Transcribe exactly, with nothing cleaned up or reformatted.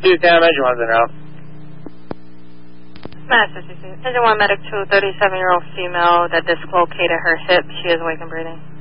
two ten, engine one's in route. Master C C. Engine one medic two, thirty-seven-year-old female that dislocated her hip. She is awake and breathing.